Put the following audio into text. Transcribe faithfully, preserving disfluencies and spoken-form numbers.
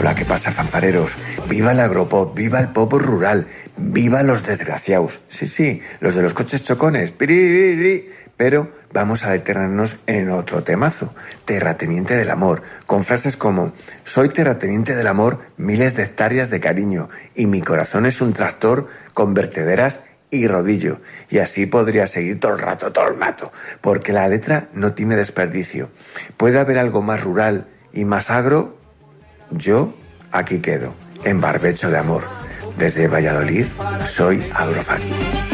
Hola, ¿qué pasa, fanfareros? ¡Viva el agropop! ¡Viva el pop rural! ¡Viva los desgraciados! Sí, sí, los de los coches chocones. ¡Piriri! Pero vamos a detenernos en otro temazo, terrateniente del amor, con frases como: soy terrateniente del amor, miles de hectáreas de cariño, y mi corazón es un tractor con vertederas y rodillo. Y así podría seguir todo el rato, todo el rato, porque la letra no tiene desperdicio. ¿Puede haber algo más rural y más agro? Yo aquí quedo, en barbecho de amor. Desde Valladolid, soy Agrofan.